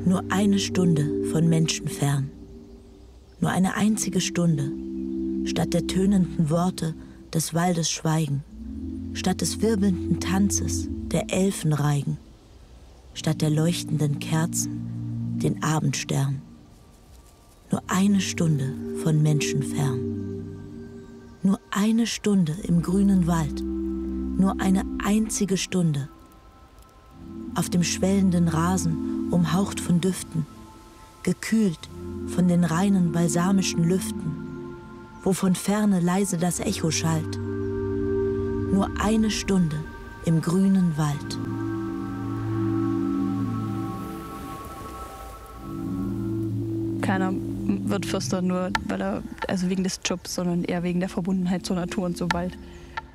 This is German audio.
Nur eine Stunde von Menschen fern. Nur eine einzige Stunde. Statt der tönenden Worte des Waldes Schweigen. Statt des wirbelnden Tanzes der Elfenreigen. Statt der leuchtenden Kerzen den Abendstern. Nur eine Stunde von Menschen fern. Nur eine Stunde im grünen Wald. Nur eine einzige Stunde. Auf dem schwellenden Rasen, umhaucht von Düften, gekühlt von den reinen balsamischen Lüften, wo von Ferne leise das Echo schallt. Nur eine Stunde im grünen Wald. Keiner wird Förster nur, weil er, also wegen des Jobs, sondern eher wegen der Verbundenheit zur Natur und zum Wald.